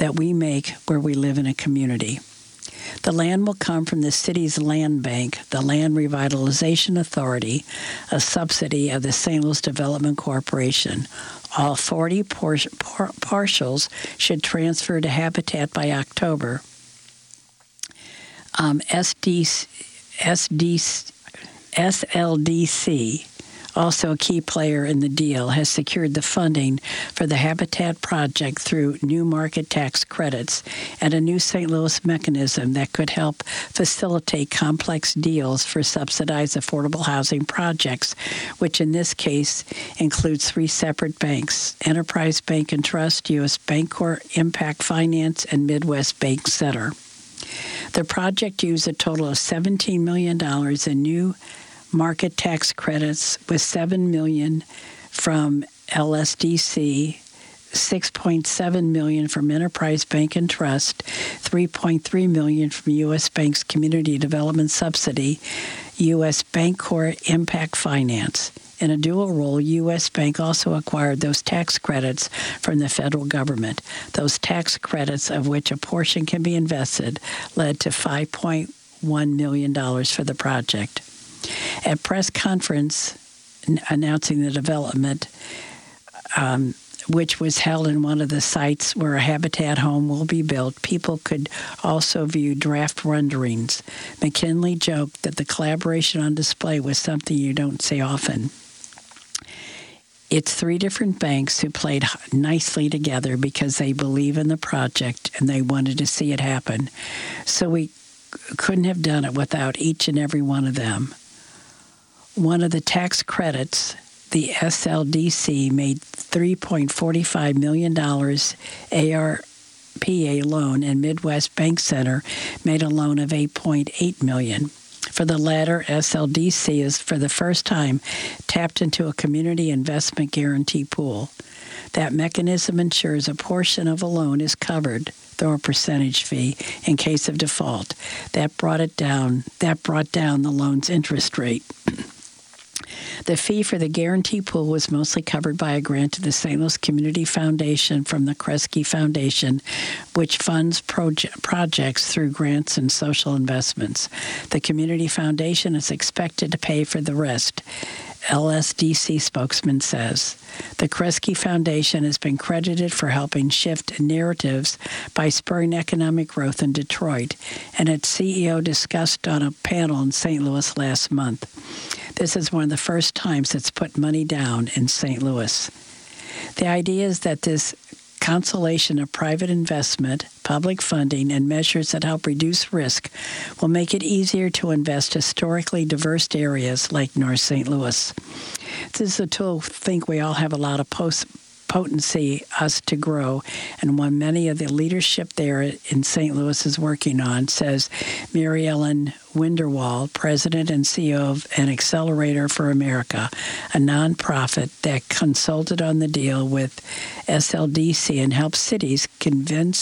that we make where we live in a community. The land will come from the city's land bank, the Land Revitalization Authority, a subsidy of the St. Louis Development Corporation. All 40 partials should transfer to Habitat by October. SLDC, also a key player in the deal, has secured the funding for the Habitat project through new market tax credits and a new St. Louis mechanism that could help facilitate complex deals for subsidized affordable housing projects, which in this case includes 3 separate banks: Enterprise Bank and Trust, U.S. Bancorp, Impact Finance, and Midwest Bank Center. The project used a total of $17 million in new market tax credits, with $7 million from LSDC, $6.7 million from Enterprise Bank and Trust, $3.3 million from U.S. Bank's Community Development Subsidy, U.S. Bancorp, Impact Finance. In a dual role, U.S. Bank also acquired those tax credits from the federal government. Those tax credits, of which a portion can be invested, led to $5.1 million for the project. At press conference announcing the development, which was held in one of the sites where a Habitat home will be built, people could also view draft renderings. McKinley joked that the collaboration on display was something you don't see often. It's 3 different banks who played nicely together because they believe in the project and they wanted to see it happen. So we couldn't have done it without each and every one of them. One of the tax credits, the SLDC, made $3.45 million ARPA loan, and Midwest Bank Center made a loan of $8.8 million. For the latter, SLDC is for the first time tapped into a community investment guarantee pool. That mechanism ensures a portion of a loan is covered through a percentage fee in case of default. That brought down the loan's interest rate. The fee for the guarantee pool was mostly covered by a grant to the St. Louis Community Foundation from the Kresge Foundation, which funds projects through grants and social investments. The Community Foundation is expected to pay for the rest, LSDC spokesman says. The Kresge Foundation has been credited for helping shift narratives by spurring economic growth in Detroit, and its CEO discussed on a panel in St. Louis last month. This is one of the first times it's put money down in St. Louis. The idea is that this consolation of private investment, public funding, and measures that help reduce risk will make it easier to invest historically diverse areas like North St. Louis. This is a tool I think we all have a lot of potency us to grow, and one many of the leadership there in St. Louis is working on, says Mary Ellen Winderwall, president and CEO of an Accelerator for America, a nonprofit that consulted on the deal with SLDC and helps cities convene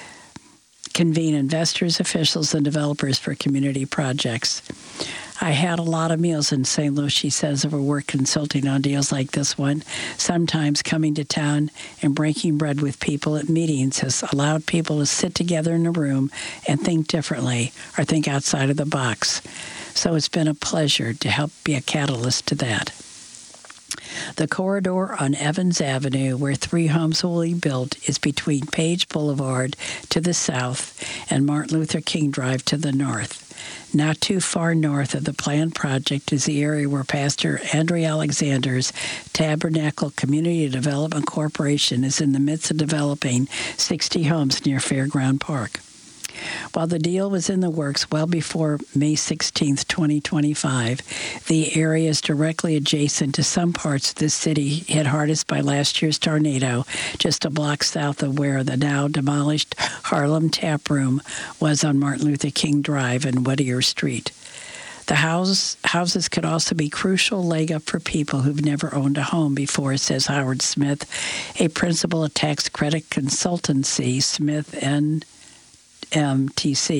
investors, officials, and developers for community projects. I had a lot of meals in St. Louis, she says, over work consulting on deals like this one. Sometimes coming to town and breaking bread with people at meetings has allowed people to sit together in a room and think differently or think outside of the box. So it's been a pleasure to help be a catalyst to that. The corridor on Evans Avenue, where 3 homes will be built, is between Page Boulevard to the south and Martin Luther King Drive to the north. Not too far north of the planned project is the area where Pastor Andre Alexander's Tabernacle Community Development Corporation is in the midst of developing 60 homes near Fairground Park. While the deal was in the works well before May 16, 2025, the area is directly adjacent to some parts of the city hit hardest by last year's tornado, just a block south of where the now demolished Harlem Tap Room was on Martin Luther King Drive and Whittier Street. The houses could also be crucial leg up for people who've never owned a home before, says Howard Smith, a principal at tax credit consultancy, Smith & MTC.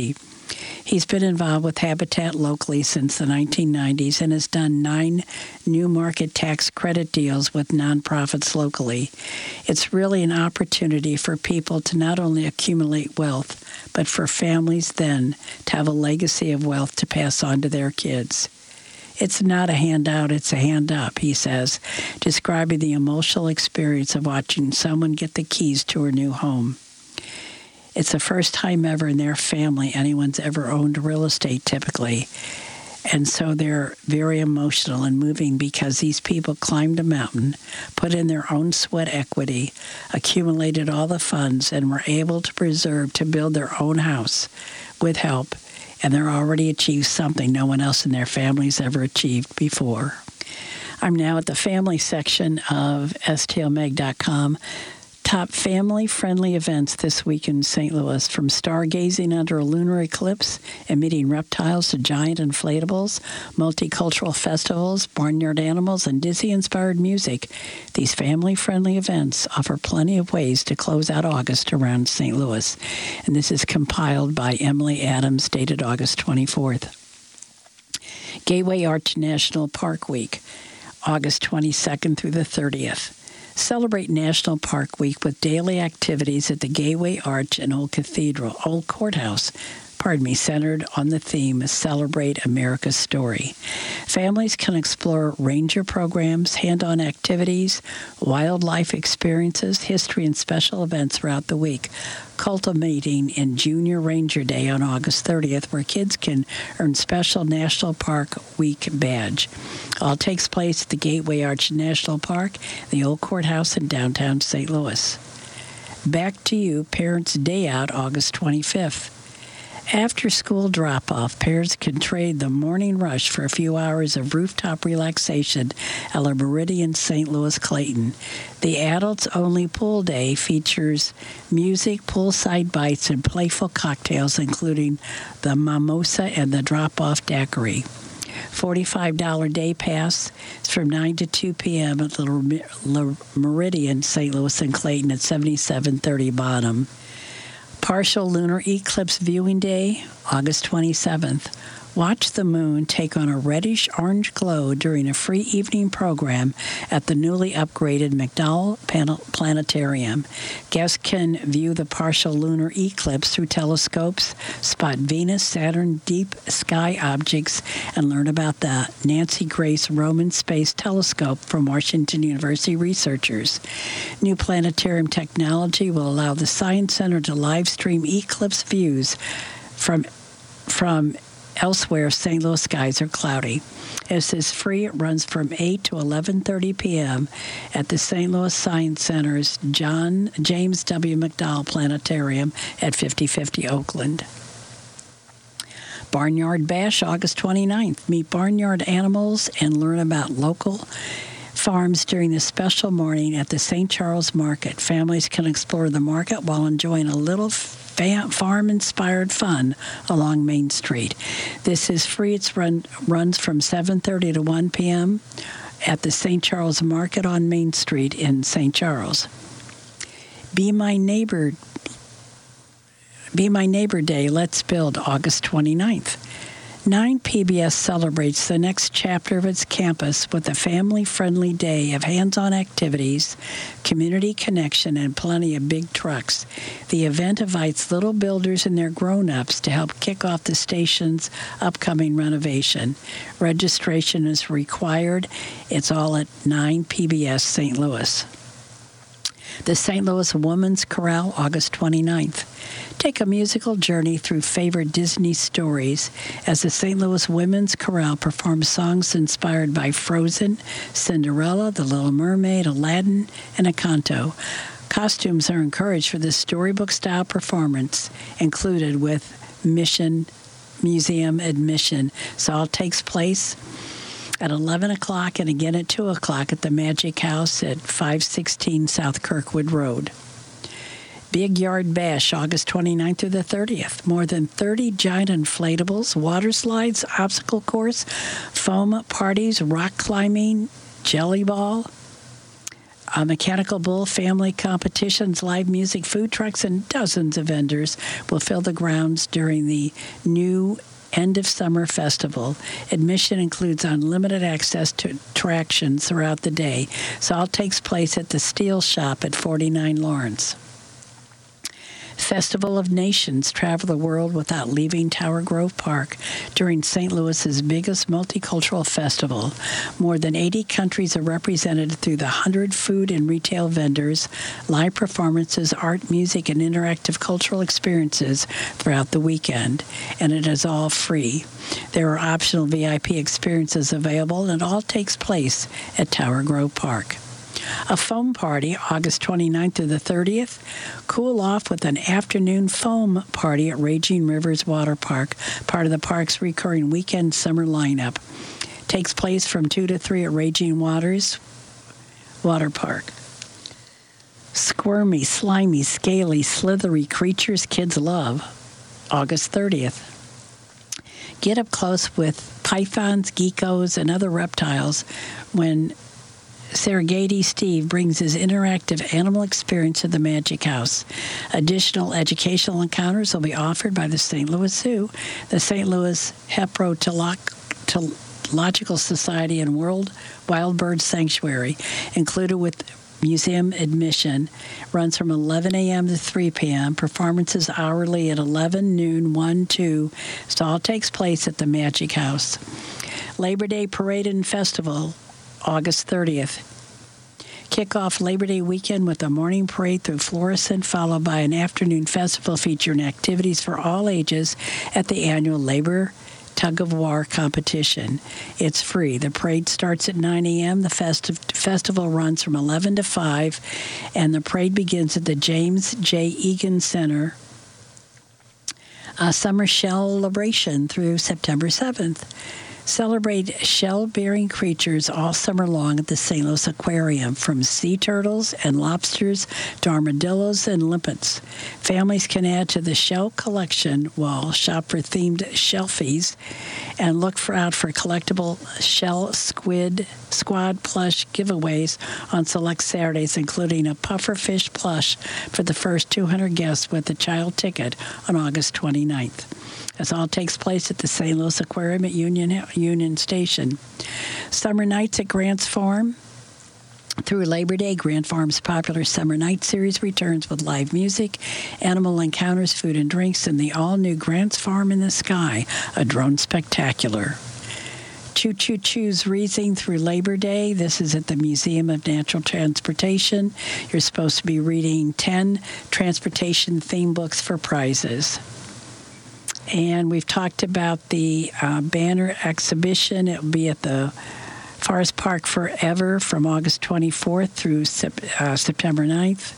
He's been involved with Habitat locally since the 1990s and has done 9 new market tax credit deals with nonprofits locally. It's really an opportunity for people to not only accumulate wealth, but for families then to have a legacy of wealth to pass on to their kids. It's not a handout, it's a hand up, he says, describing the emotional experience of watching someone get the keys to her new home. It's the first time ever in their family anyone's ever owned real estate typically. And so they're very emotional and moving because these people climbed a mountain, put in their own sweat equity, accumulated all the funds, and were able to build their own house with help. And they're already achieved something no one else in their family's ever achieved before. I'm now at the family section of stlmag.com. Top family-friendly events this week in St. Louis, from stargazing under a lunar eclipse and meeting reptiles to giant inflatables, multicultural festivals, barnyard animals, and Disney-inspired music. These family-friendly events offer plenty of ways to close out August around St. Louis. And this is compiled by Emily Adams, dated August 24th. Gateway Arch National Park Week, August 22nd through the 30th. Celebrate National Park Week with daily activities at the Gateway Arch and Old Courthouse, centered on the theme Celebrate America's Story. Families can explore ranger programs, hand-on activities, wildlife experiences, history, and special events throughout the week, culminating in Junior Ranger Day on August 30th, where kids can earn special National Park Week badge. All takes place at the Gateway Arch National Park, the Old Courthouse in downtown St. Louis. Back to you, Parents' Day Out, August 25th. After school drop-off, parents can trade the morning rush for a few hours of rooftop relaxation at La Meridian St. Louis Clayton. The adults-only pool day features music, poolside bites, and playful cocktails, including the mimosa and the drop-off daiquiri. $45 day pass is from 9 to 2 p.m. at La Meridian St. Louis and Clayton at 7730 Bottom. Partial Lunar Eclipse Viewing Day, August 27th. Watch the moon take on a reddish-orange glow during a free evening program at the newly upgraded McDowell Planetarium. Guests can view the partial lunar eclipse through telescopes, spot Venus, Saturn, deep sky objects, and learn about the Nancy Grace Roman Space Telescope from Washington University researchers. New planetarium technology will allow the Science Center to live stream eclipse views from elsewhere. St. Louis skies are cloudy. This is free. It runs from 8 to 11:30 p.m. at the St. Louis Science Center's James W. McDowell Planetarium at 5050 Oakland. Barnyard Bash, August 29th. Meet barnyard animals and learn about local farms during this special morning at the St. Charles Market. Families can explore the market while enjoying a little farm-inspired fun along Main Street. This is free. It runs from 7:30 to 1 p.m. at the St. Charles Market on Main Street in St. Charles. Be My Neighbor Day, Let's Build, August 29th. 9 PBS celebrates the next chapter of its campus with a family-friendly day of hands-on activities, community connection, and plenty of big trucks. The event invites little builders and their grown-ups to help kick off the station's upcoming renovation. Registration is required. It's all at 9 PBS St. Louis. The St. Louis Women's Chorale, August 29th. Take a musical journey through favorite Disney stories as the St. Louis Women's Chorale performs songs inspired by Frozen, Cinderella, The Little Mermaid, Aladdin, and Encanto. Costumes are encouraged for this storybook-style performance, included with museum admission. So all takes place at 11 o'clock and again at 2 o'clock at the Magic House at 516 South Kirkwood Road. Big Yard Bash, August 29th through the 30th. More than 30 giant inflatables, water slides, obstacle course, foam parties, rock climbing, jelly ball, Mechanical Bull family competitions, live music, food trucks, and dozens of vendors will fill the grounds during the new End of Summer Festival. Admission includes unlimited access to attractions throughout the day. So all takes place at the Steel Shop at 49 Lawrence. Festival of Nations travel the world without leaving Tower Grove Park during St. Louis's biggest multicultural festival. More than 80 countries are represented through the 100 food and retail vendors, live performances, art, music, and interactive cultural experiences throughout the weekend. And it is all free. There are optional VIP experiences available, and it all takes place at Tower Grove Park. A foam party, August 29th through the 30th. Cool off with an afternoon foam party at Raging Rivers Water Park, part of the park's recurring weekend summer lineup. Takes place from 2 to 3 at Raging Waters Water Park. Squirmy, slimy, scaly, slithery creatures kids love, August 30th. Get up close with pythons, geckos, and other reptiles when Serengeti Steve brings his interactive animal experience to the Magic House. Additional educational encounters will be offered by the St. Louis Zoo, the St. Louis Herpetological Society, and World Wild Bird Sanctuary, included with museum admission. Runs from 11 a.m. to 3 p.m. Performances hourly at 11, noon, 1, 2. So all takes place at the Magic House. Labor Day Parade and Festival, August 30th. Kick off Labor Day weekend with a morning parade through Florissant, followed by an afternoon festival featuring activities for all ages at the annual Labor Tug of War competition. It's free. The parade starts at 9 a.m. The festival runs from 11 to 5, and the parade begins at the James J. Egan Center. Summer celebration through September 7th. Celebrate shell-bearing creatures all summer long at the St. Louis Aquarium, from sea turtles and lobsters to armadillos and limpets. Families can add to the shell collection wall, shop for themed shelfies, and look out for collectible shell squad plush giveaways on select Saturdays, including a pufferfish plush for the first 200 guests with a child ticket on August 29th. This all takes place at the St. Louis Aquarium at Union Station. Summer nights at Grants Farm. Through Labor Day, Grant Farm's popular Summer Night Series returns with live music, animal encounters, food and drinks, and the all-new Grant's Farm in the Sky, a drone spectacular. Choo Choo Choo's Reading through Labor Day. This is at the Museum of Natural Transportation. You're supposed to be reading 10 transportation theme books for prizes. And we've talked about the banner exhibition. It will be at the Forest Park Forever from August 24th through September 9th.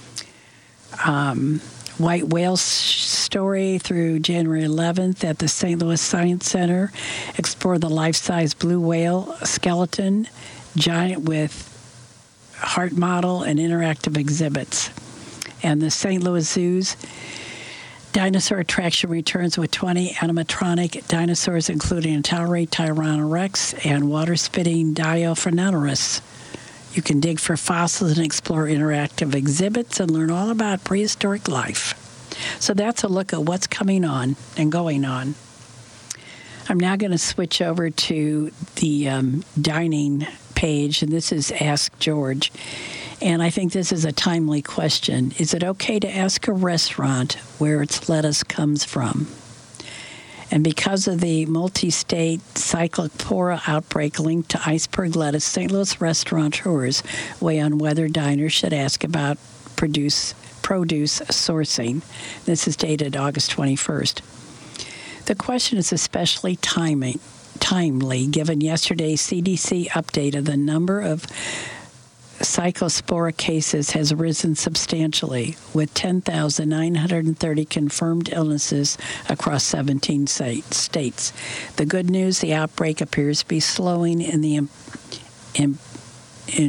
White Whale Story through January 11th at the St. Louis Science Center. Explore the life-size blue whale skeleton, giant with heart model and interactive exhibits. And the St. Louis Zoo's dinosaur attraction returns with 20 animatronic dinosaurs, including a towering Tyrannosaurus and water-spitting Dilophosaurus. You can dig for fossils and explore interactive exhibits and learn all about prehistoric life. So that's a look at what's coming on and going on. I'm now going to switch over to the dining page, and this is Ask George. And I think this is a timely question. Is it okay to ask a restaurant where its lettuce comes from? And because of the multi-state Cyclopora outbreak linked to iceberg lettuce, St. Louis restaurateurs weigh on whether diners should ask about produce sourcing. This is dated August 21st. The question is especially timely given yesterday's CDC update of the number of Cyclospora cases has risen substantially, with 10,930 confirmed illnesses across 17 states. The good news, the outbreak appears to be slowing in the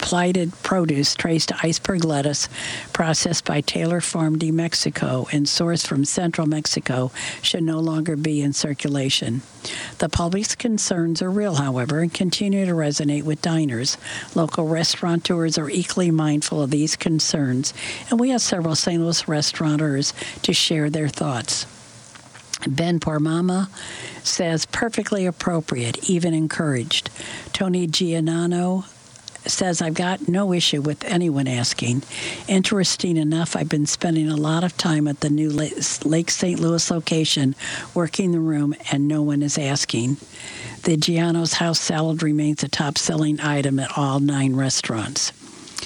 plighted produce traced to iceberg lettuce processed by Taylor Farm de Mexico and sourced from central Mexico should no longer be in circulation. The public's concerns are real, however, and continue to resonate with diners. Local restaurateurs are equally mindful of these concerns, and we have several St. Louis restaurateurs to share their thoughts. Ben Pormama says perfectly appropriate, even encouraged. Tony Giannano says, I've got no issue with anyone asking. Interesting enough, I've been spending a lot of time at the new Lake St. Louis location, working the room, and no one is asking. The Giano's house salad remains a top-selling item at all 9 restaurants.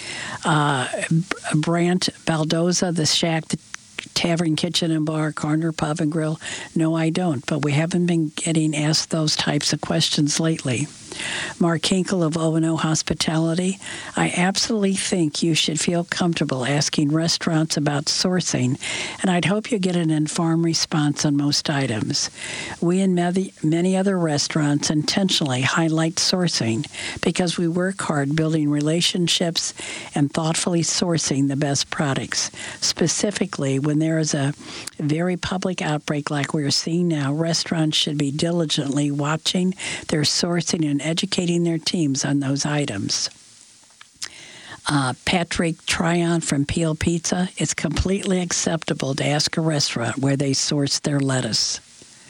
Brant Baldoza, the Shack Tavern, Kitchen and Bar, Corner Pub and Grill. No, I don't, but we haven't been getting asked those types of questions lately. Mark Hinkle of O&O Hospitality, I absolutely think you should feel comfortable asking restaurants about sourcing, and I'd hope you get an informed response on most items. We and many other restaurants intentionally highlight sourcing because we work hard building relationships and thoughtfully sourcing the best products. Specifically, when there is a very public outbreak like we're seeing now, restaurants should be diligently watching their sourcing and educating their teams on those items. Patrick Tryon from Peel Pizza, it's completely acceptable to ask a restaurant where they source their lettuce.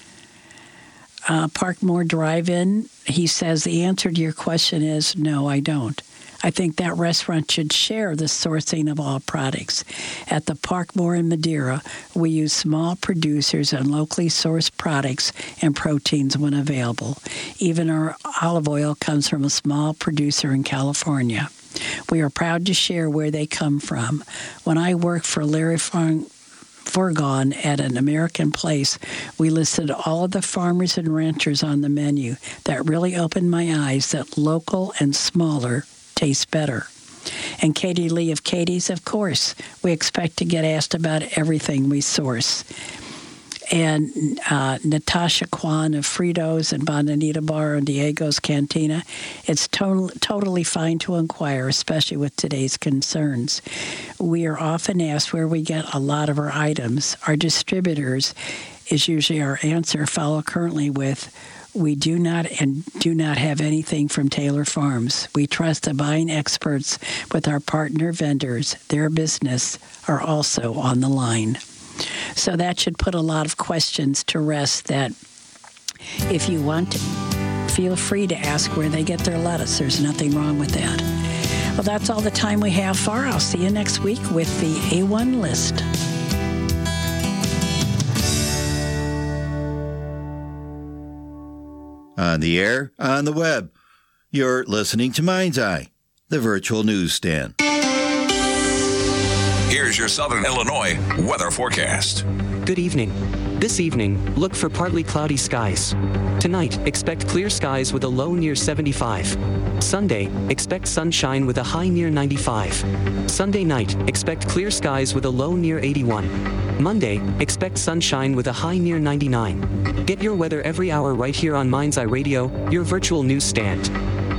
Parkmore Drive-In, he says the answer to your question is no, I don't. I think that restaurant should share the sourcing of all products. At the Parkmore in Madeira, we use small producers and locally sourced products and proteins when available. Even our olive oil comes from a small producer in California. We are proud to share where they come from. When I worked for Larry Forgon at an American Place, we listed all of the farmers and ranchers on the menu. That really opened my eyes that local and smaller taste better. And Katie Lee of Katie's, of course, we expect to get asked about everything we source. And Natasha Kwan of Fritos and Bonanita Bar and Diego's Cantina, it's totally fine to inquire, especially with today's concerns. We are often asked where we get a lot of our items. Our distributors is usually our answer, followed currently with, we do not have anything from Taylor Farms. We trust the buying experts with our partner vendors. Their business are also on the line. So that should put a lot of questions to rest that if you want to, feel free to ask where they get their lettuce. There's nothing wrong with that. Well, that's all the time we have for. I'll see you next week with the A1 list. On the air, on the web, you're listening to Mind's Eye, the virtual newsstand. Here's your Southern Illinois weather forecast. Good evening. This evening, look for partly cloudy skies. Tonight, expect clear skies with a low near 75. Sunday, expect sunshine with a high near 95. Sunday night, expect clear skies with a low near 81. Monday, expect sunshine with a high near 99. Get your weather every hour right here on Mind's Eye Radio, your virtual newsstand.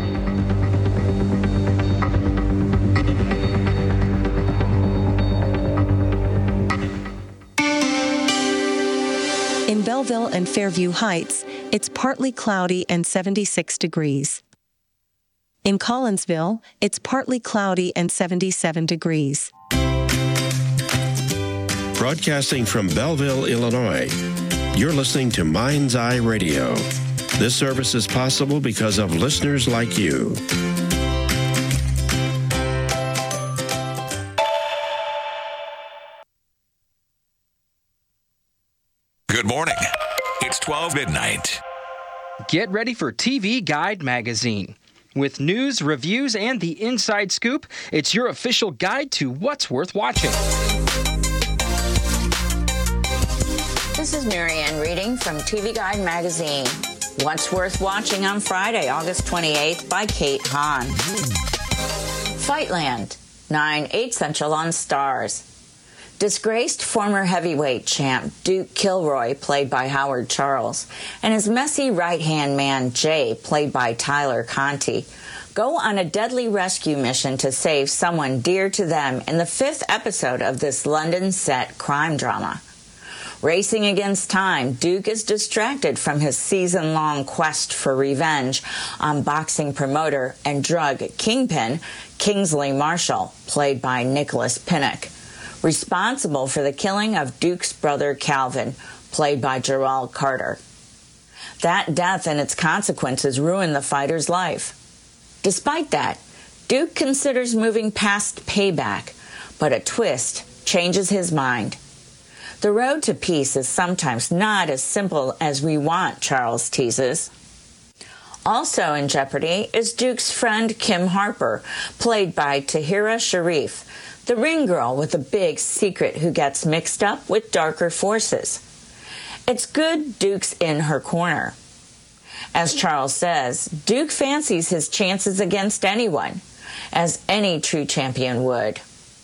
In Belleville and Fairview Heights, it's partly cloudy and 76 degrees. In Collinsville, it's partly cloudy and 77 degrees. Broadcasting from Belleville, Illinois, you're listening to Mind's Eye Radio. This service is possible because of listeners like you. Good morning. It's 12 midnight. Get ready for TV Guide Magazine. With news, reviews, and the inside scoop, it's your official guide to what's worth watching. This is Marianne reading from TV Guide Magazine. What's Worth Watching on Friday, August 28th by Kate Hahn. Fightland, 9/8 Central on Stars. Disgraced former heavyweight champ Duke Kilroy, played by Howard Charles, and his messy right-hand man Jay, played by Tyler Conte, go on a deadly rescue mission to save someone dear to them in the 5th episode of this London-set crime drama. Racing against time, Duke is distracted from his season-long quest for revenge on boxing promoter and drug kingpin Kingsley Marshall, played by Nicholas Pinnock, responsible for the killing of Duke's brother Calvin, played by Gerald Carter. That death and its consequences ruin the fighter's life. Despite that, Duke considers moving past payback, but a twist changes his mind. The road to peace is sometimes not as simple as we want, Charles teases. Also in jeopardy is Duke's friend Kim Harper, played by Tahira Sharif, the ring girl with a big secret who gets mixed up with darker forces. It's good Duke's in her corner. As Charles says, Duke fancies his chances against anyone, as any true champion would.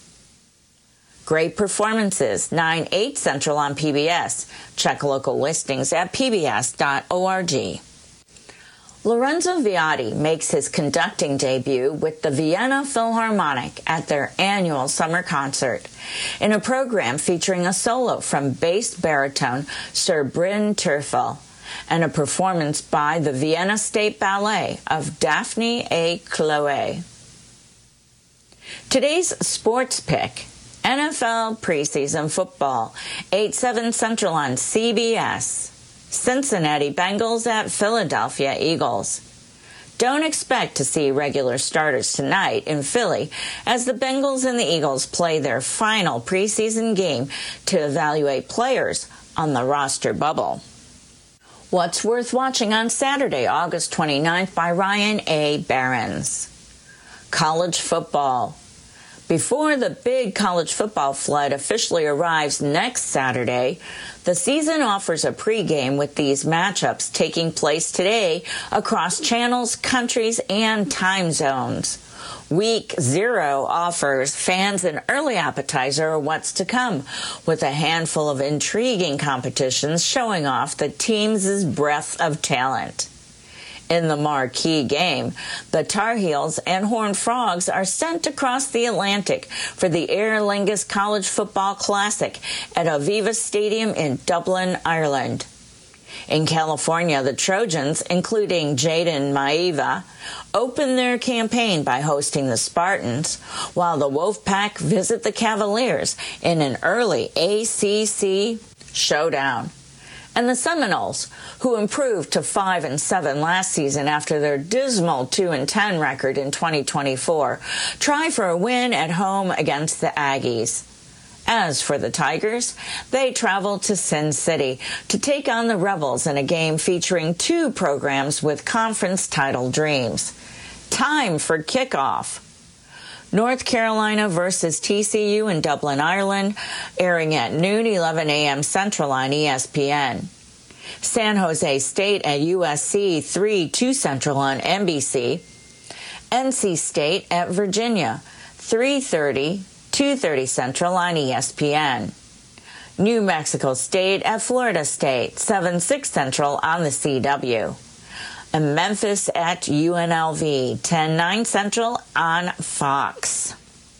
Great performances, 9/8 Central on PBS. Check local listings at pbs.org. Lorenzo Viotti makes his conducting debut with the Vienna Philharmonic at their annual summer concert, in a program featuring a solo from bass baritone Sir Bryn Terfel, and a performance by the Vienna State Ballet of Daphne A. Chloé. Today's sports pick: NFL preseason football, 8/7 Central on CBS. Cincinnati Bengals at Philadelphia Eagles. Don't expect to see regular starters tonight in Philly, as the Bengals and the Eagles play their final preseason game to evaluate players on the roster bubble. What's worth watching on Saturday, August 29th by Ryan A. Behrens. College football. Before the big college football flood officially arrives next Saturday, the season offers a pregame with these matchups taking place today across channels, countries, and time zones. Week 0 offers fans an early appetizer of what's to come, with a handful of intriguing competitions showing off the team's breadth of talent. In the marquee game, the Tar Heels and Horned Frogs are sent across the Atlantic for the Aer Lingus College Football Classic at Aviva Stadium in Dublin, Ireland. In California, the Trojans, including Jaden Maiava, open their campaign by hosting the Spartans, while the Wolfpack visit the Cavaliers in an early ACC showdown. And the Seminoles, who improved to 5-7 last season after their dismal 2-10 record in 2024, try for a win at home against the Aggies. As for the Tigers, they travel to Sin City to take on the Rebels in a game featuring 2 programs with conference title dreams. Time for kickoff. North Carolina versus TCU in Dublin, Ireland, airing at noon, 11 a.m. Central on ESPN. San Jose State at USC, 3/2 Central on NBC. NC State at Virginia, 3:30, 2:30 Central on ESPN. New Mexico State at Florida State, 7/6 Central on the CW. And Memphis at UNLV, 10/9 Central on Fox.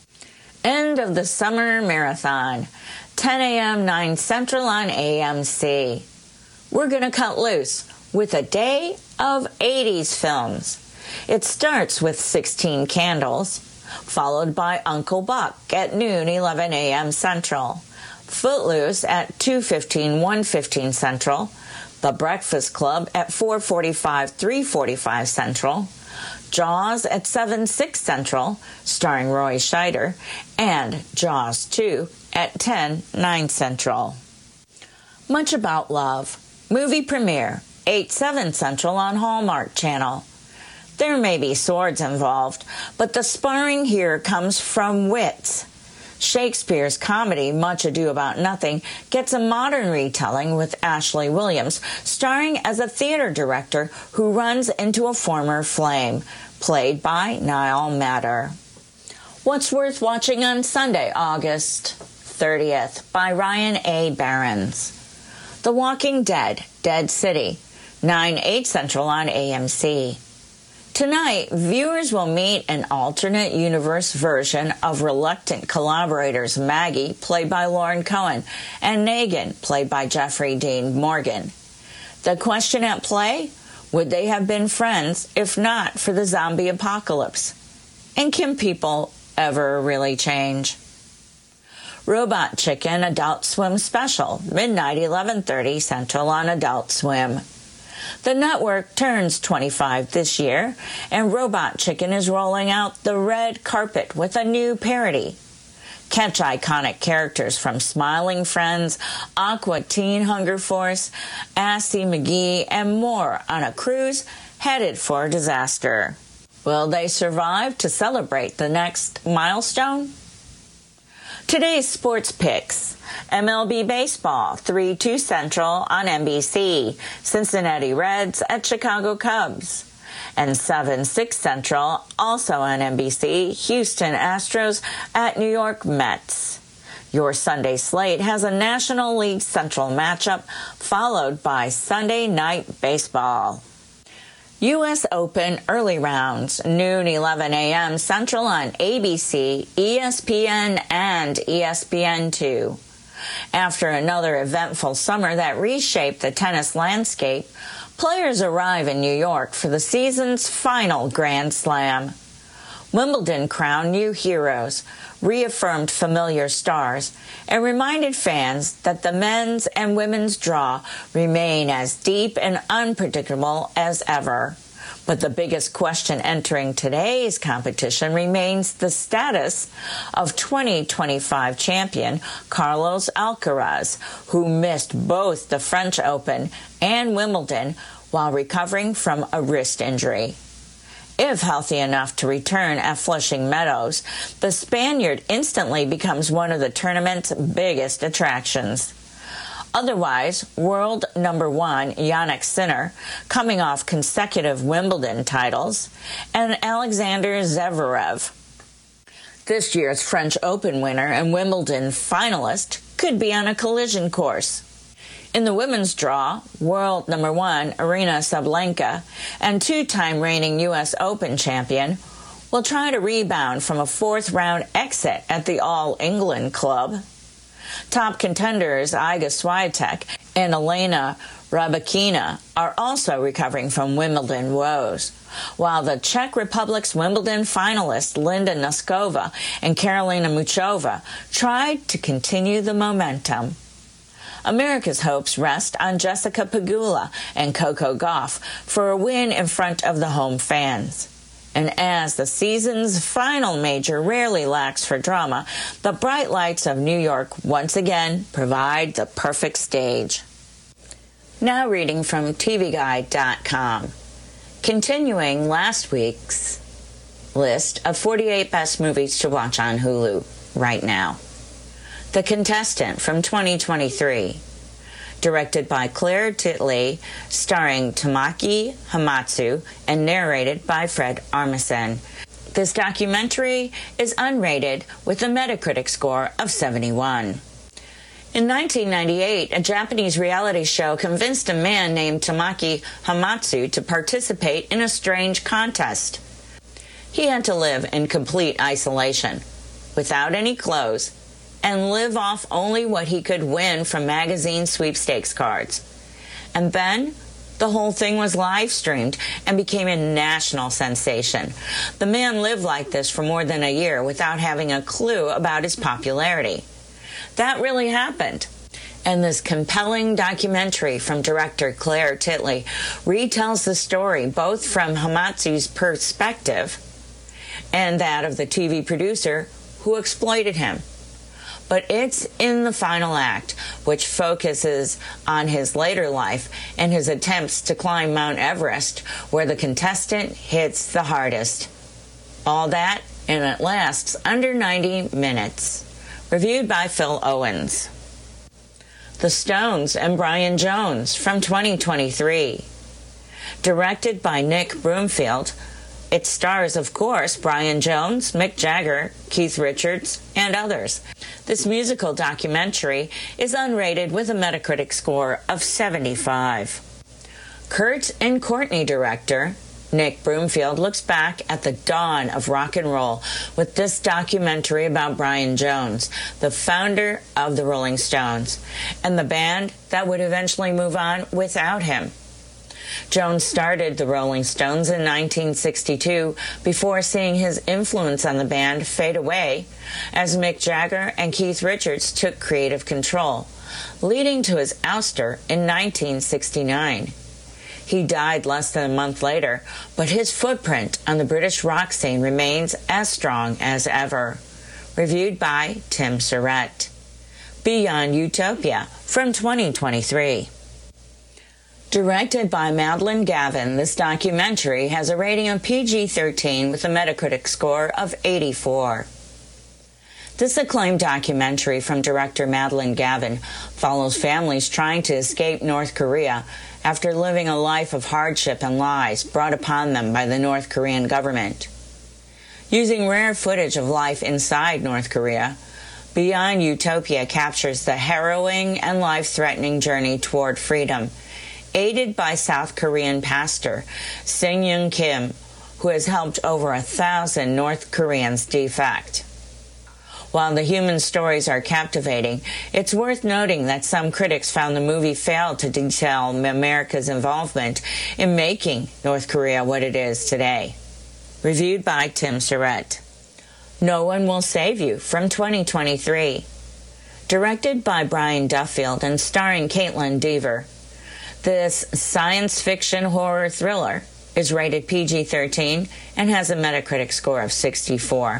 End of the summer marathon, 10 a.m., 9 Central on AMC. We're going to cut loose with a day of 80s films. It starts with 16 Candles, followed by Uncle Buck at noon, 11 a.m. Central. Footloose at 2:15, 1:15 Central. The Breakfast Club at 4:45, 3:45 Central. Jaws at 7/6 Central, starring Roy Scheider, and Jaws 2 at 10/9 Central. Much About Love, movie premiere, 8/7 Central on Hallmark Channel. There may be swords involved, but the sparring here comes from wits. Shakespeare's comedy, Much Ado About Nothing, gets a modern retelling with Ashley Williams, starring as a theater director who runs into a former flame, played by Niall Matter. What's Worth Watching on Sunday, August 30th, by Ryan A. Behrens. The Walking Dead, Dead City, 9/8 Central on AMC. Tonight, viewers will meet an alternate universe version of reluctant collaborators Maggie, played by Lauren Cohen, and Negan, played by Jeffrey Dean Morgan. The question at play? Would they have been friends if not for the zombie apocalypse? And can people ever really change? Robot Chicken Adult Swim Special, midnight 11:30 Central on Adult Swim. The network turns 25 this year, and Robot Chicken is rolling out the red carpet with a new parody. Catch iconic characters from Smiling Friends, Aqua Teen Hunger Force, Assy McGee, and more on a cruise headed for disaster. Will they survive to celebrate the next milestone? Today's sports picks. MLB Baseball, 3-2 Central on NBC. Cincinnati Reds at Chicago Cubs. And 7-6 Central, also on NBC, Houston Astros at New York Mets. Your Sunday slate has a National League Central matchup, followed by Sunday Night Baseball. U.S. Open early rounds, noon 11 a.m. Central on ABC, ESPN, and ESPN2. After another eventful summer that reshaped the tennis landscape, players arrive in New York for the season's final Grand Slam. Wimbledon crowned new heroes, reaffirmed familiar stars, and reminded fans that the men's and women's draw remain as deep and unpredictable as ever. But the biggest question entering today's competition remains the status of 2025 champion Carlos Alcaraz, who missed both the French Open and Wimbledon while recovering from a wrist injury. If healthy enough to return at Flushing Meadows, the Spaniard instantly becomes one of the tournament's biggest attractions. Otherwise, world number one Jannik Sinner, coming off consecutive Wimbledon titles, and Alexander Zverev. This year's French Open winner and Wimbledon finalist could be on a collision course. In the women's draw, world number one Aryna Sabalenka and two-time reigning U.S. Open champion will try to rebound from a fourth-round exit at the All England Club. Top contenders Iga Swiatek and Elena Rybakina are also recovering from Wimbledon woes, while the Czech Republic's Wimbledon finalists Linda Noskova and Karolina Muchova tried to continue the momentum. America's hopes rest on Jessica Pegula and Coco Gauff for a win in front of the home fans. And as the season's final major rarely lacks for drama, the bright lights of New York once again provide the perfect stage. Now reading from TVGuide.com. Continuing last week's list of 48 best movies to watch on Hulu right now. The Contestant from 2023, directed by Claire Titley, starring Tamaki Hamatsu, and narrated by Fred Armisen. This documentary is unrated with a Metacritic score of 71. In 1998, a Japanese reality show convinced a man named Tamaki Hamatsu to participate in a strange contest. He had to live in complete isolation, without any clothes, and live off only what he could win from magazine sweepstakes cards. And then, the whole thing was live-streamed and became a national sensation. The man lived like this for more than a year without having a clue about his popularity. That really happened. And this compelling documentary from director Claire Titley retells the story both from Hamatsu's perspective and that of the TV producer who exploited him. But it's in the final act, which focuses on his later life and his attempts to climb Mount Everest, where the contestant hits the hardest. All that, and it lasts under 90 minutes. Reviewed by Phil Owens. The Stones and Brian Jones from 2023. Directed by Nick Broomfield, it stars, of course, Brian Jones, Mick Jagger, Keith Richards, and others. This musical documentary is unrated with a Metacritic score of 75. Kurt and Courtney director Nick Broomfield looks back at the dawn of rock and roll with this documentary about Brian Jones, the founder of the Rolling Stones, and the band that would eventually move on without him. Jones started the Rolling Stones in 1962 before seeing his influence on the band fade away as Mick Jagger and Keith Richards took creative control, leading to his ouster in 1969. He died less than a month later, but his footprint on the British rock scene remains as strong as ever. Reviewed by Tim Surratt. Beyond Utopia from 2023. Directed by Madeline Gavin, this documentary has a rating of PG-13 with a Metacritic score of 84. This acclaimed documentary from director Madeline Gavin follows families trying to escape North Korea after living a life of hardship and lies brought upon them by the North Korean government. Using rare footage of life inside North Korea, Beyond Utopia captures the harrowing and life-threatening journey toward freedom, aided by South Korean pastor Seung-Yoon Kim, who has helped over 1,000 North Koreans defect. While the human stories are captivating, it's worth noting that some critics found the movie failed to detail America's involvement in making North Korea what it is today. Reviewed by Tim Surratt. No One Will Save You from 2023. Directed by Brian Duffield and starring Caitlin Dever, this science fiction horror thriller is rated PG-13 and has a Metacritic score of 64.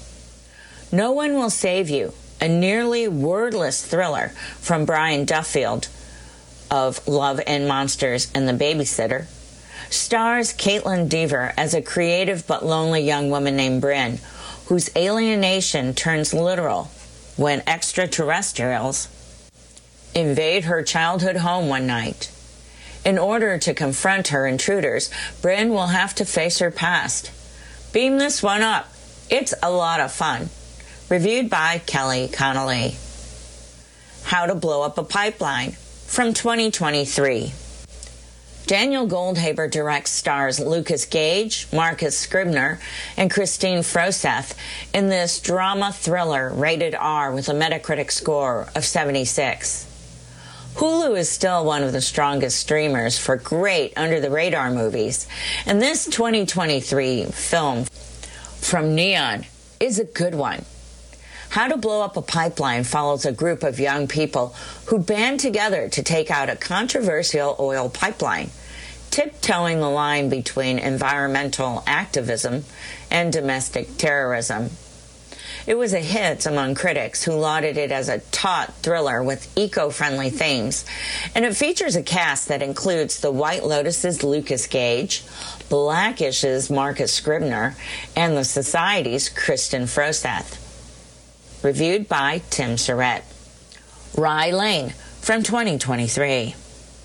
No One Will Save You, a nearly wordless thriller from Brian Duffield of Love and Monsters and The Babysitter, stars Caitlin Dever as a creative but lonely young woman named Bryn, whose alienation turns literal when extraterrestrials invade her childhood home one night. In order to confront her intruders, Bryn will have to face her past. Beam this one up. It's a lot of fun. Reviewed by Kelly Connolly. How to Blow Up a Pipeline from 2023. Daniel Goldhaber directs, stars Lucas Gage, Marcus Scribner, and Christine Froseth in this drama thriller rated R with a Metacritic score of 76. Hulu is still one of the strongest streamers for great under-the-radar movies, and this 2023 film from Neon is a good one. How to Blow Up a Pipeline follows a group of young people who band together to take out a controversial oil pipeline, tiptoeing the line between environmental activism and domestic terrorism. It was a hit among critics who lauded it as a taut thriller with eco-friendly themes, and it features a cast that includes The White Lotus's Lucas Gage, Blackish's Marcus Scribner, and The Society's Kristen Froseth. Reviewed by Tim Surratt. Rye Lane from 2023.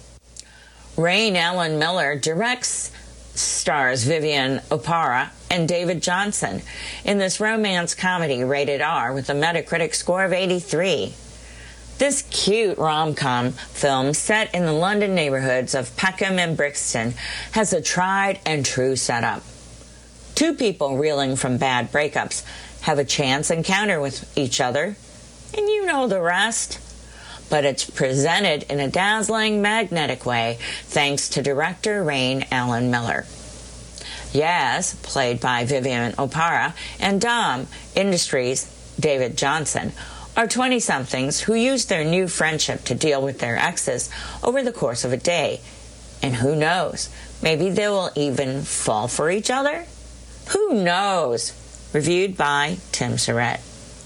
Rain Allen Miller directs, stars Vivian Oparah and David Johnson in this romance comedy rated R with a Metacritic score of 83. This cute rom-com film set in the London neighborhoods of Peckham and Brixton has a tried and true setup. Two people reeling from bad breakups have a chance encounter with each other, and you know the rest. But it's presented in a dazzling, magnetic way thanks to director Rain Allen Miller. Yaz, played by Vivian Oparah, and Dom Industries' David Johnson, are 20-somethings who use their new friendship to deal with their exes over the course of a day. And who knows, maybe they will even fall for each other? Who knows? Reviewed by Tim Surratt.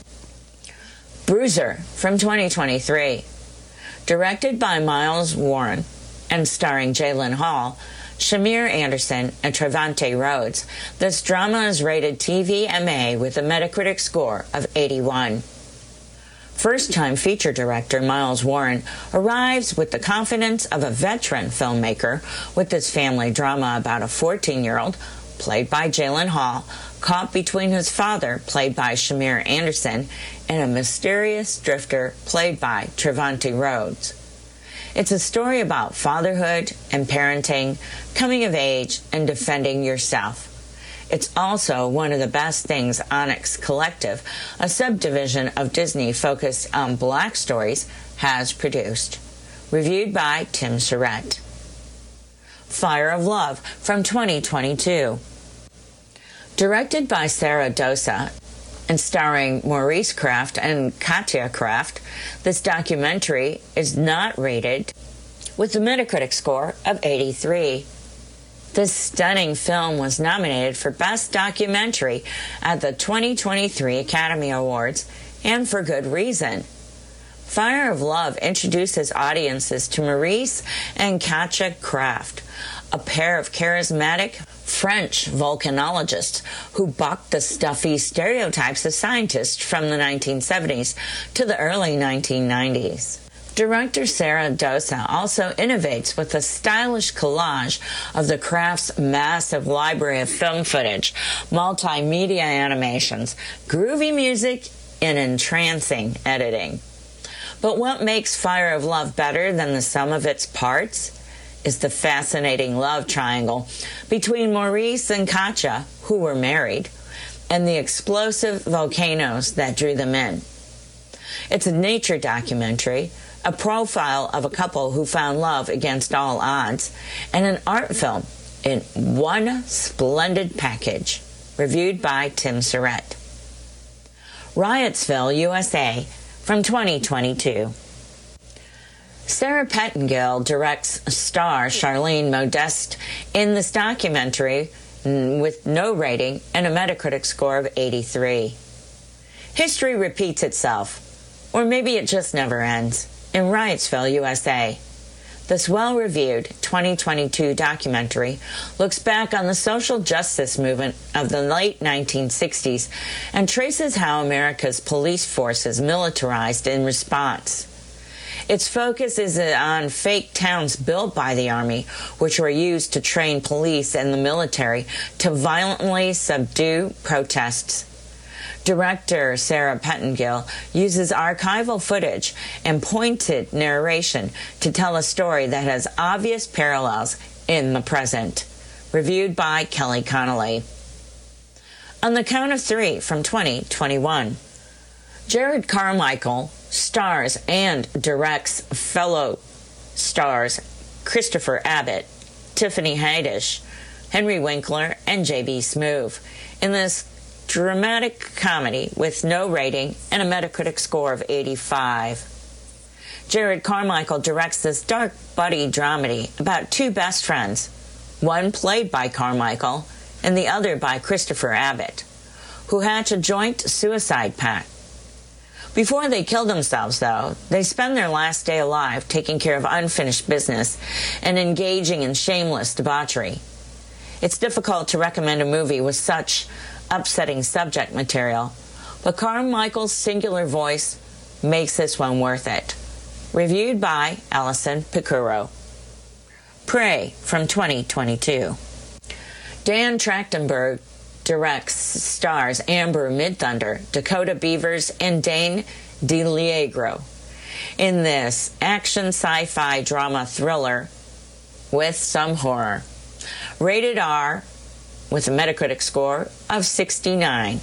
Bruiser from 2023. Directed by Miles Warren and starring Jalen Hall, Shamir Anderson, and Trevante Rhodes, this drama is rated TVMA with a Metacritic score of 81. First-time feature director Miles Warren arrives with the confidence of a veteran filmmaker with this family drama about a 14-year-old, played by Jalen Hall, caught between his father, played by Shamir Anderson, and a mysterious drifter, played by Trevante Rhodes. It's a story about fatherhood and parenting, coming of age, and defending yourself. It's also one of the best things Onyx Collective, a subdivision of Disney focused on Black stories, has produced. Reviewed by Tim Surratt. Fire of Love from 2022. Directed by Sarah Dosa and starring Maurice Kraft and Katya Kraft, this documentary is not rated with a Metacritic score of 83. This stunning film was nominated for Best Documentary at the 2023 Academy Awards, and for good reason. Fire of Love introduces audiences to Maurice and Katya Kraft, a pair of charismatic French volcanologists who bucked the stuffy stereotypes of scientists from the 1970s to the early 1990s. Director Sarah Dosa also innovates with a stylish collage of the Kraft's massive library of film footage, multimedia animations, groovy music, and entrancing editing. But what makes Fire of Love better than the sum of its parts is the fascinating love triangle between Maurice and Katya, who were married, and the explosive volcanoes that drew them in. It's a nature documentary, a profile of a couple who found love against all odds, and an art film in one splendid package. Reviewed by Tim Surratt. Riotsville, USA from 2022. Sarah Pettengill directs star Charlene Modeste in this documentary with no rating and a Metacritic score of 83. History repeats itself, or maybe it just never ends, in Riotsville, USA. This well-reviewed 2022 documentary looks back on the social justice movement of the late 1960s and traces how America's police forces militarized in response. Its focus is on fake towns built by the Army, which were used to train police and the military to violently subdue protests. Director Sarah Pettengill uses archival footage and pointed narration to tell a story that has obvious parallels in the present. Reviewed by Kelly Connolly. On the Count of Three from 2021. Jared Carmichael stars and directs fellow stars Christopher Abbott, Tiffany Haddish, Henry Winkler, and J.B. Smoove in this dramatic comedy with no rating and a Metacritic score of 85. Jared Carmichael directs this dark buddy dramedy about two best friends, one played by Carmichael and the other by Christopher Abbott, who hatch a joint suicide pact. Before they kill themselves, though, they spend their last day alive taking care of unfinished business and engaging in shameless debauchery. It's difficult to recommend a movie with such upsetting subject material, but Carmichael's singular voice makes this one worth it. Reviewed by Alison Picuro. Prey from 2022. Dan Trachtenberg directs, stars Amber Midthunder, Dakota Beavers, and Dane DeLiegro in this action sci-fi drama thriller with some horror. Rated R with a Metacritic score of 69.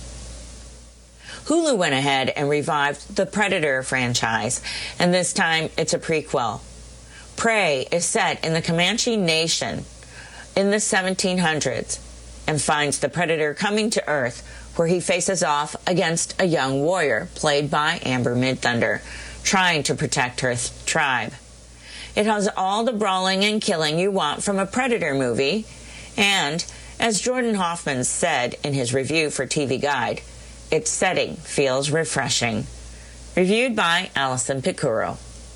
Hulu went ahead and revived the Predator franchise, and this time it's a prequel. Prey is set in the Comanche Nation in the 1700s and finds the Predator coming to Earth, where he faces off against a young warrior played by Amber Midthunder, trying to protect her tribe. It has all the brawling and killing you want from a Predator movie, and, as Jordan Hoffman said in his review for TV Guide, its setting feels refreshing. Reviewed by Alison Picuro.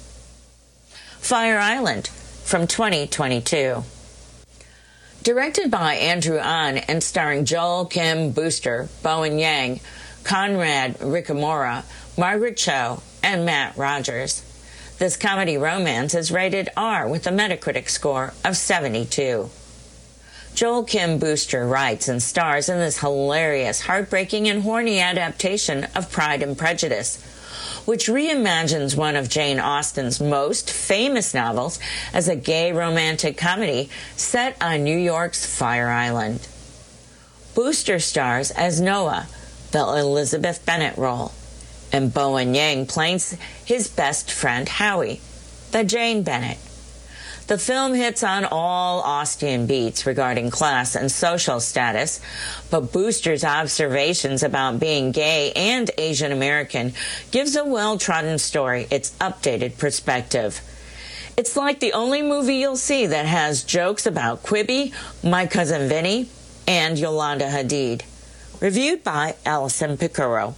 Fire Island from 2022. Directed by Andrew Ahn and starring Joel Kim Booster, Bowen Yang, Conrad Ricamora, Margaret Cho, and Matt Rogers. This comedy romance is rated R with a Metacritic score of 72. Joel Kim Booster writes and stars in this hilarious, heartbreaking, and horny adaptation of Pride and Prejudice, which reimagines one of Jane Austen's most famous novels as a gay romantic comedy set on New York's Fire Island. Booster stars as Noah, the Elizabeth Bennet role, and Bowen Yang plays his best friend Howie, the Jane Bennet. The film hits on all Austen beats regarding class and social status, but Booster's observations about being gay and Asian American gives a well-trodden story its updated perspective. It's like the only movie you'll see that has jokes about Quibi, My Cousin Vinny, and Yolanda Hadid. Reviewed by Alison Picaro.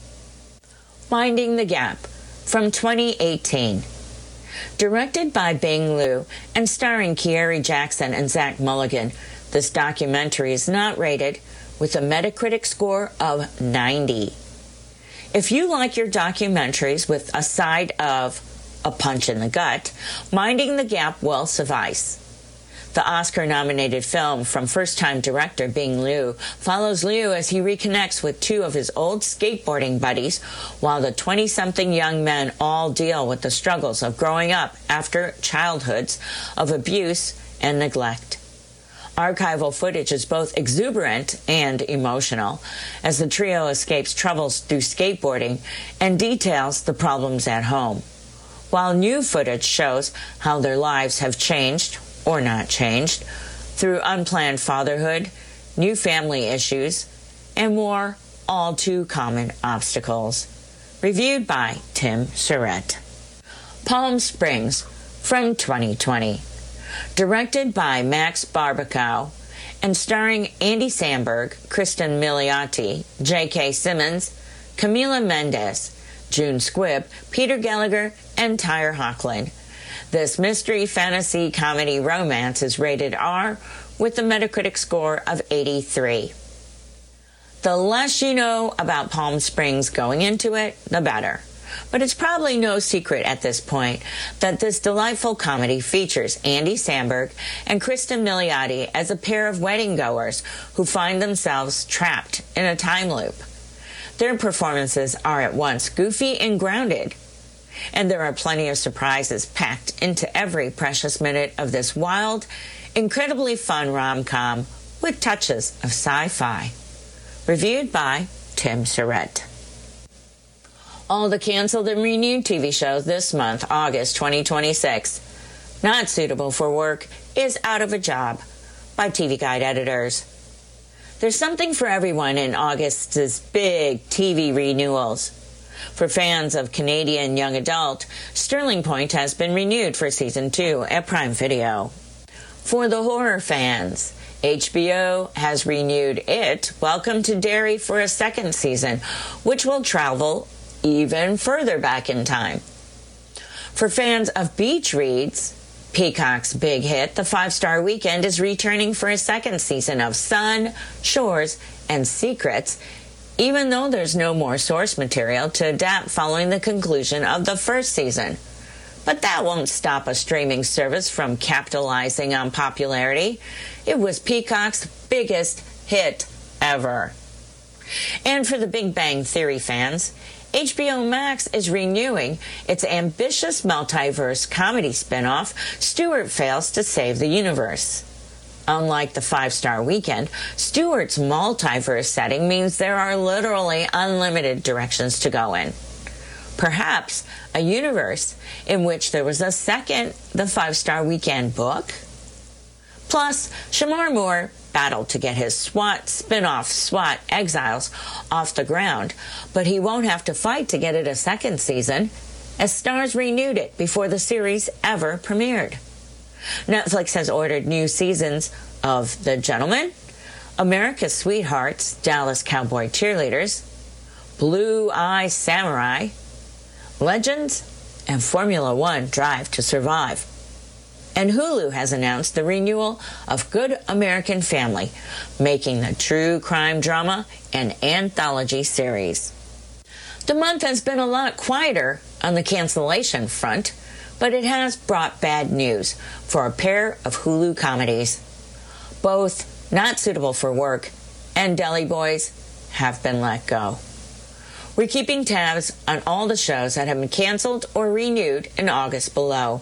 Minding the Gap from 2018. Directed by Bing Liu and starring Kieri Jackson and Zach Mulligan, this documentary is not rated with a Metacritic score of 90. If you like your documentaries with a side of a punch in the gut, Minding the Gap will suffice. The Oscar-nominated film from first-time director Bing Liu follows Liu as he reconnects with two of his old skateboarding buddies while the 20-something young men all deal with the struggles of growing up after childhoods of abuse and neglect. Archival footage is both exuberant and emotional as the trio escapes troubles through skateboarding and details the problems at home, while new footage shows how their lives have changed or not changed, through unplanned fatherhood, new family issues, and more all too common obstacles. Reviewed by Tim Surratt. Palm Springs from 2020. Directed by Max Barbakow and starring Andy Samberg, Kristen Milioti, J.K. Simmons, Camila Mendes, June Squibb, Peter Gallagher, and Tyre Hoechlin. This mystery fantasy comedy romance is rated R with a Metacritic score of 83. The less you know about Palm Springs going into it, the better. But it's probably no secret at this point that this delightful comedy features Andy Samberg and Kristen Milioti as a pair of wedding goers who find themselves trapped in a time loop. Their performances are at once goofy and grounded, and there are plenty of surprises packed into every precious minute of this wild, incredibly fun rom-com with touches of sci-fi. Reviewed by Tim Surratt. All the canceled and renewed TV shows this month, August 2026. Not suitable for work is Out of a Job by TV Guide editors. There's something for everyone in August's big TV renewals. For fans of Canadian young adult, Sterling Point has been renewed for Season 2 at Prime Video. For the horror fans, HBO has renewed It, Welcome to Derry for a second season, which will travel even further back in time. For fans of beach reads, Peacock's big hit, The 5-Star Weekend, is returning for a second season of Sun, Shores, and Secrets, even though there's no more source material to adapt following the conclusion of the first season. But that won't stop a streaming service from capitalizing on popularity. It was Peacock's biggest hit ever. And for the Big Bang Theory fans, HBO Max is renewing its ambitious multiverse comedy spinoff, Stuart Fails to Save the Universe. Unlike the 5-Star Weekend, Stuart's multiverse setting means there are literally unlimited directions to go in. Perhaps a universe in which there was a second The 5-Star Weekend book. Plus, Shamar Moore battled to get his SWAT spin-off SWAT Exiles off the ground, but he won't have to fight to get it a second season, as Starz renewed it before the series ever premiered. Netflix has ordered new seasons of The Gentleman, America's Sweethearts, Dallas Cowboy Cheerleaders, Blue Eye Samurai, Legends, and Formula One Drive to Survive. And Hulu has announced the renewal of Good American Family, making the true crime drama an anthology series. The month has been a lot quieter on the cancellation front, but it has brought bad news for a pair of Hulu comedies. Both Not Suitable for Work and Deli Boys have been let go. We're keeping tabs on all the shows that have been canceled or renewed in August below.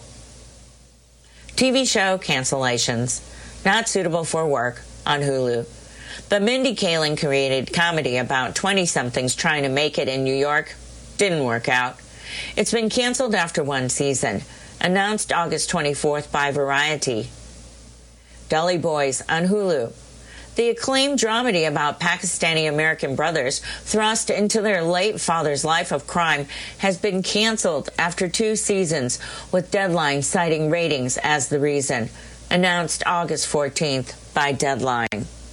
TV show cancellations. Not suitable for work on Hulu. The Mindy Kaling created comedy about 20-somethings trying to make it in New York didn't work out. It's been canceled after one season. Announced August 24th by Variety. Gully Boys on Hulu. The acclaimed dramedy about Pakistani-American brothers thrust into their late father's life of crime has been canceled after 2 seasons, with Deadline citing ratings as the reason. Announced August 14th by Deadline.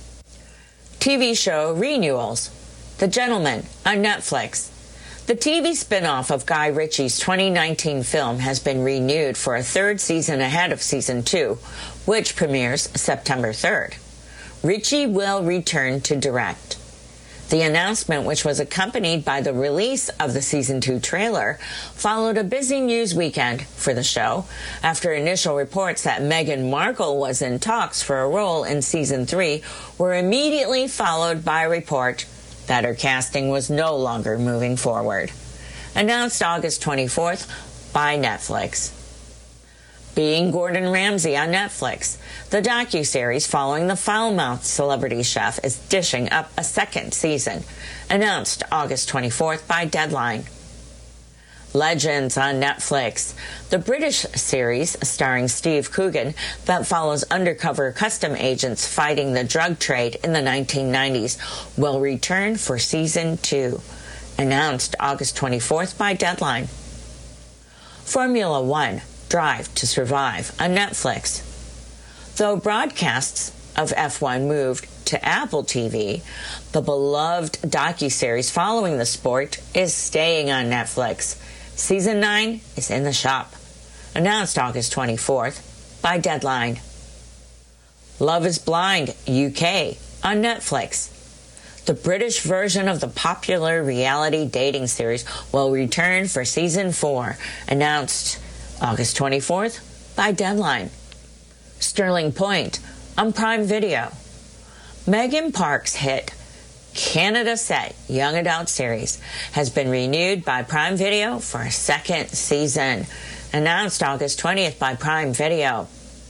TV show renewals. The Gentleman on Netflix. The TV spin-off of Guy Ritchie's 2019 film has been renewed for a 3rd season ahead of season 2, which premieres September 3rd. Ritchie will return to direct. The announcement, which was accompanied by the release of the season 2 trailer, followed a busy news weekend for the show after initial reports that Meghan Markle was in talks for a role in season 3 were immediately followed by a report that her casting was no longer moving forward. Announced August 24th by Netflix. Being Gordon Ramsay on Netflix. The docuseries following the foul-mouthed celebrity chef is dishing up a 2nd season. Announced August 24th by Deadline. Legends on Netflix. The British series starring Steve Coogan that follows undercover custom agents fighting the drug trade in the 1990s will return for season 2. Announced August 24th by Deadline. Formula One. Drive to Survive on Netflix. Though broadcasts of F1 moved to Apple TV, the beloved docuseries following the sport is staying on Netflix. Season 9 is in the shop. Announced August 24th by Deadline. Love is Blind UK on Netflix. The British version of the popular reality dating series will return for season 4. Announced August 24th by Deadline. Sterling Point on Prime Video. Megan Park's hit Canada Set young adult series has been renewed by Prime Video for a 2nd season. Announced August 20th by Prime Video.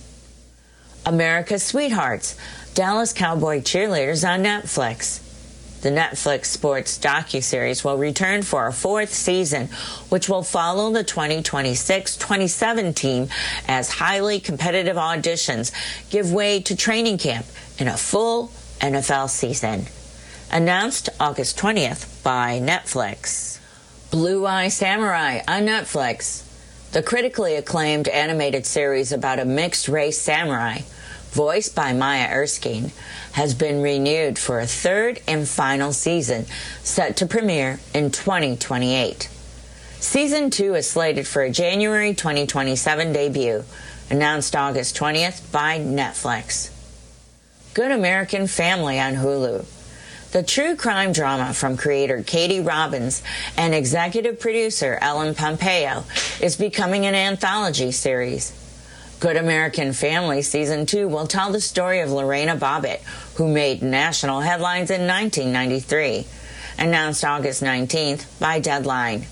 America's Sweethearts, Dallas Cowboy Cheerleaders on Netflix. The Netflix sports docuseries will return for a 4th season, which will follow the 2026-27 team as highly competitive auditions give way to training camp in a full NFL season. Announced August 20th by Netflix. Blue Eye Samurai on Netflix. The critically acclaimed animated series about a mixed-race samurai, voiced by Maya Erskine, has been renewed for a 3rd and final season, set to premiere in 2028. Season 2 is slated for a January 2027 debut, announced August 20th by Netflix. Good American Family on Hulu. The true crime drama from creator Katie Robbins and executive producer Ellen Pompeo is becoming an anthology series. Good American Family Season 2 will tell the story of Lorena Bobbitt, who made national headlines in 1993. Announced August 19th by Deadline.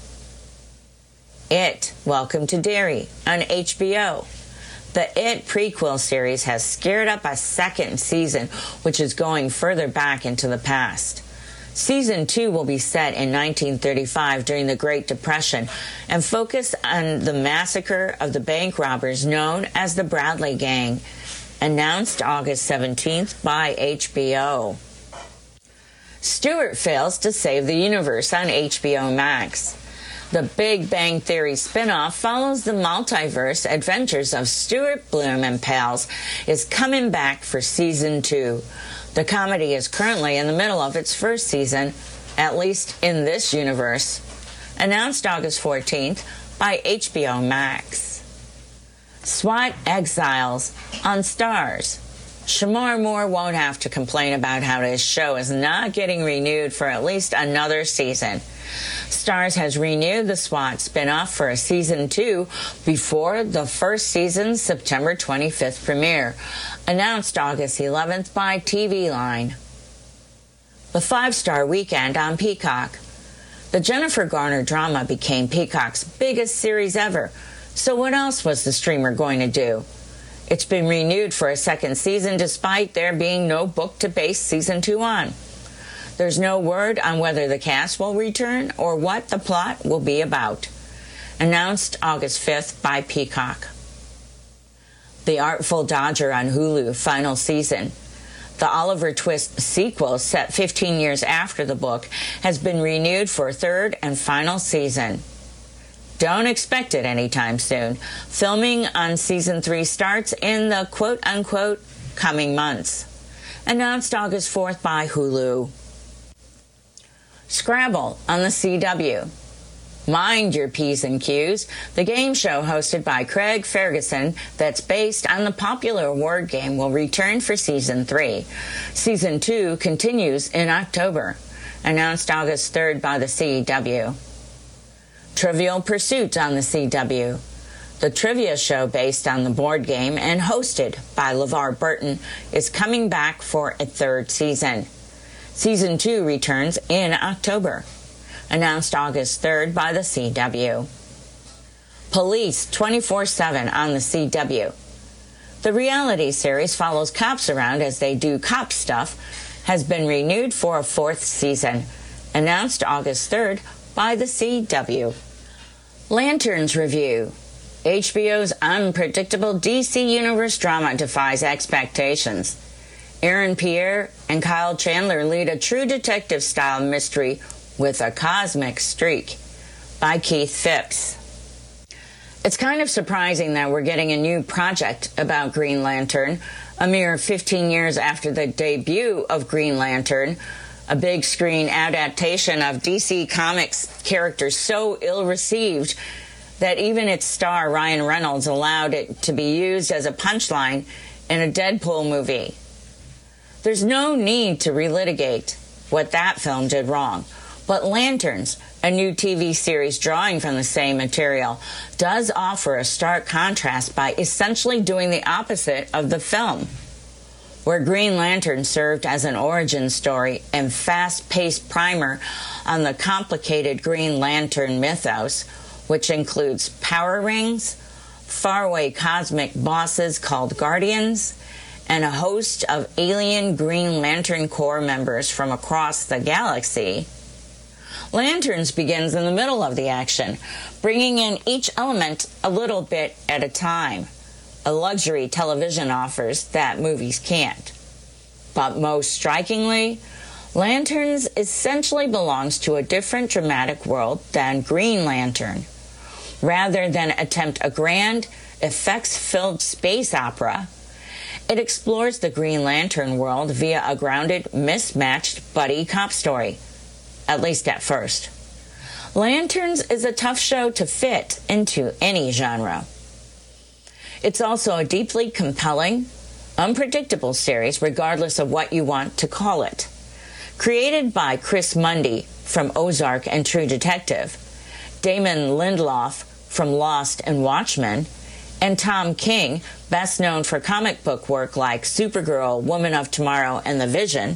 It, Welcome to Derry on HBO. The It prequel series has scared up a 2nd season, which is going further back into the past. Season 2 will be set in 1935 during the Great Depression and focus on the massacre of the bank robbers known as the Bradley Gang. Announced August 17th by HBO. Stewart fails to save the universe on HBO Max. The Big Bang Theory spinoff follows the multiverse adventures of Stuart Bloom and pals is coming back for season 2. The comedy is currently in the middle of its 1st season, at least in this universe. Announced August 14th by HBO Max. SWAT Exiles on Starz. Shamar Moore won't have to complain about how his show is not getting renewed for at least another season. Starz has renewed the SWAT spinoff for a season 2 before the 1st season's September 25th premiere. Announced August 11th by TV Line. The 5-Star Weekend on Peacock. The Jennifer Garner drama became Peacock's biggest series ever, so what else was the streamer going to do? It's been renewed for a second season despite there being no book to base season 2 on. There's no word on whether the cast will return or what the plot will be about. Announced August 5th by Peacock. The Artful Dodger on Hulu, final season. The Oliver Twist sequel, set 15 years after the book, has been renewed for a third and final season. Don't expect it anytime soon. Filming on season 3 starts in the quote-unquote coming months. Announced August 4th by Hulu. Scrabble on the CW. Mind your P's and Q's, the game show hosted by Craig Ferguson that's based on the popular word game will return for Season 3. Season 2 continues in October. Announced August 3rd by the CW. Trivial Pursuit on the CW. The trivia show based on the board game and hosted by LeVar Burton is coming back for a third season. Season 2 returns in October. Announced August 3rd by the CW. Police 24/7 on the CW. The reality series follows cops around as they do cop stuff, has been renewed for a fourth season. Announced August 3rd by the CW. Lanterns Review. HBO's unpredictable DC Universe drama defies expectations. Aaron Pierre and Kyle Chandler lead a true detective-style mystery with a cosmic streak by Keith Phipps. It's kind of surprising that we're getting a new project about Green Lantern, a mere 15 years after the debut of Green Lantern, a big screen adaptation of DC Comics characters so ill-received that even its star Ryan Reynolds allowed it to be used as a punchline in a Deadpool movie. There's no need to relitigate what that film did wrong. But Lanterns, a new TV series drawing from the same material, does offer a stark contrast by essentially doing the opposite of the film. Where Green Lantern served as an origin story and fast-paced primer on the complicated Green Lantern mythos, which includes power rings, faraway cosmic bosses called Guardians, and a host of alien Green Lantern Corps members from across the galaxy, Lanterns begins in the middle of the action, bringing in each element a little bit at a time, a luxury television offers that movies can't. But most strikingly, Lanterns essentially belongs to a different dramatic world than Green Lantern. Rather than attempt a grand, effects-filled space opera, it explores the Green Lantern world via a grounded, mismatched buddy cop story. At least at first. Lanterns is a tough show to fit into any genre. It's also a deeply compelling, unpredictable series regardless of what you want to call it. Created by Chris Mundy from Ozark and True Detective, Damon Lindelof from Lost and Watchmen, and Tom King, best known for comic book work like Supergirl, Woman of Tomorrow, and The Vision.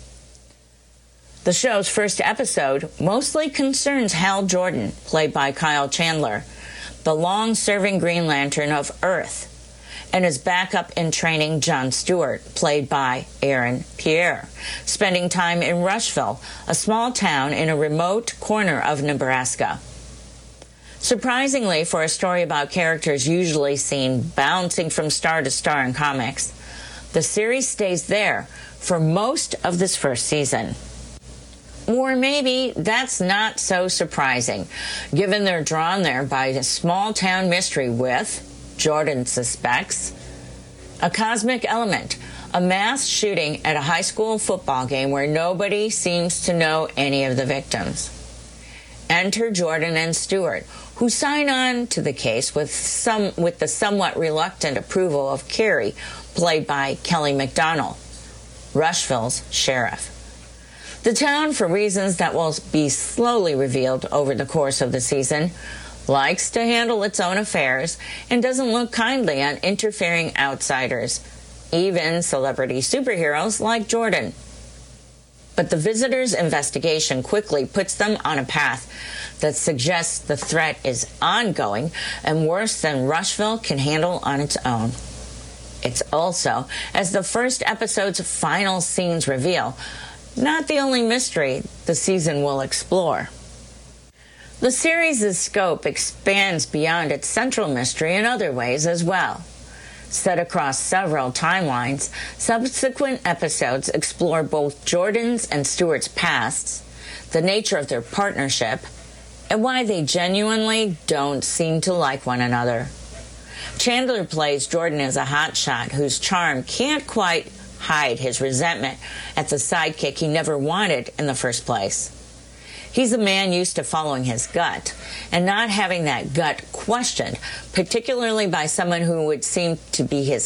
The show's first episode mostly concerns Hal Jordan, played by Kyle Chandler, the long-serving Green Lantern of Earth, and his backup in training John Stewart, played by Aaron Pierre, spending time in Rushville, a small town in a remote corner of Nebraska. Surprisingly, for a story about characters usually seen bouncing from star to star in comics, the series stays there for most of this first season. Or maybe that's not so surprising, given they're drawn there by a small-town mystery with, Jordan suspects, a cosmic element, a mass shooting at a high school football game where nobody seems to know any of the victims. Enter Jordan and Stewart, who sign on to the case with the somewhat reluctant approval of Carrie, played by Kelly MacDonald, Rushville's sheriff. The town, for reasons that will be slowly revealed over the course of the season, likes to handle its own affairs and doesn't look kindly on interfering outsiders, even celebrity superheroes like Jordan. But the visitors' investigation quickly puts them on a path that suggests the threat is ongoing and worse than Rushville can handle on its own. It's also, as the first episode's final scenes reveal, not the only mystery the season will explore. The series' scope expands beyond its central mystery in other ways as well. Set across several timelines, subsequent episodes explore both Jordan's and Stuart's pasts, the nature of their partnership, and why they genuinely don't seem to like one another. Chandler plays Jordan as a hotshot whose charm can't quite hide his resentment at the sidekick he never wanted in the first place. He's a man used to following his gut and not having that gut questioned, particularly by someone who would seem to be his